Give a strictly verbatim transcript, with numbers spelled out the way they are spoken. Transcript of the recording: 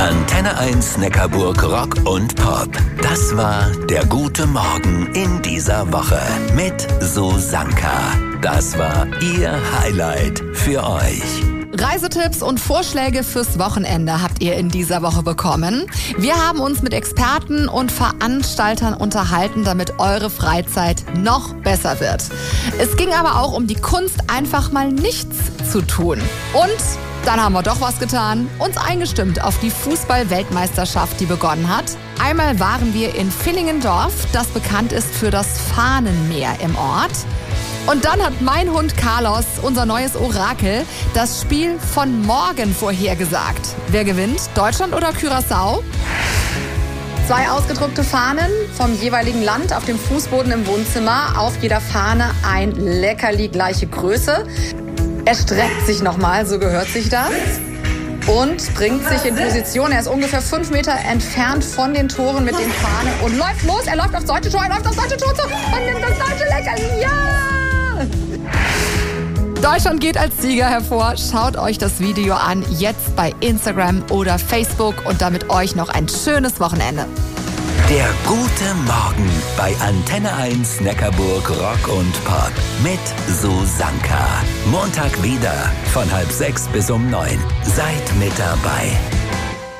Antenne eins Neckarburg Rock und Pop. Das war der gute Morgen in dieser Woche mit Susanka. Das war ihr Highlight für euch. Reisetipps und Vorschläge fürs Wochenende habt ihr in dieser Woche bekommen. Wir haben uns mit Experten und Veranstaltern unterhalten, damit eure Freizeit noch besser wird. Es ging aber auch um die Kunst, einfach mal nichts zu tun. Und dann haben wir doch was getan, uns eingestimmt auf die Fußball-Weltmeisterschaft, die begonnen hat. Einmal waren wir in Villingendorf, das bekannt ist für das Fahnenmeer im Ort. Und dann hat mein Hund Carlos, unser neues Orakel, das Spiel von morgen vorhergesagt. Wer gewinnt? Deutschland oder Curaçao? Zwei ausgedruckte Fahnen vom jeweiligen Land auf dem Fußboden im Wohnzimmer. Auf jeder Fahne ein Leckerli gleiche Größe. Er streckt sich nochmal, so gehört sich das. Und bringt sich in Position. Er ist ungefähr fünf Meter entfernt von den Toren mit den Fahnen und läuft los. Er läuft aufs deutsche Tor, er läuft aufs deutsche Tor zu und nimmt das deutsche Leckerli. Ja! Deutschland geht als Sieger hervor. Schaut euch das Video an, jetzt bei Instagram oder Facebook und damit euch noch ein schönes Wochenende. Der gute Morgen bei Antenne eins Neckarburg Rock und Pop mit Susanka. Montag wieder von halb sechs bis um neun. Seid mit dabei.